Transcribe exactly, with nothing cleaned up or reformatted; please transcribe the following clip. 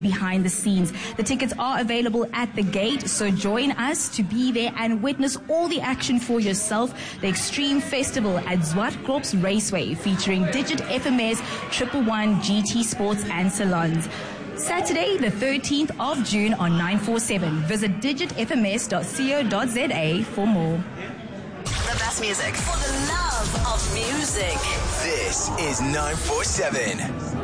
behind the scenes. The tickets are available at the gate, so join us to be there and witness all the action for yourself. The Extreme Festival at Zwartkloops Raceway, featuring Digit F M S, Triple One, G T Sports and Salons. Saturday, the thirteenth of June on nine forty-seven. Visit digit f m s dot co dot z a for more. The best music for the love of music. This is nine forty-seven.